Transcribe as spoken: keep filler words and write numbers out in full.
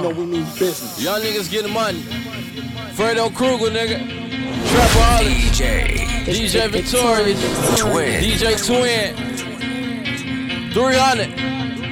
know we mean business. Y'all niggas getting money. Fredo Kruger, nigga. Trapper D J. D J Victorious. Twin. D J Twin. three hundred.